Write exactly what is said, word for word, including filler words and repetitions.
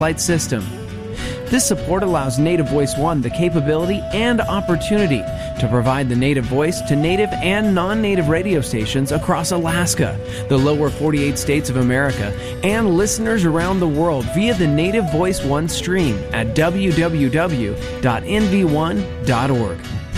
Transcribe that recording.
satellite system. This support allows Native Voice One the capability and opportunity to provide the native voice to native and non-native radio stations across Alaska, the lower forty-eight states of America, and listeners around the world via the Native Voice One stream at w w w dot n v one dot org.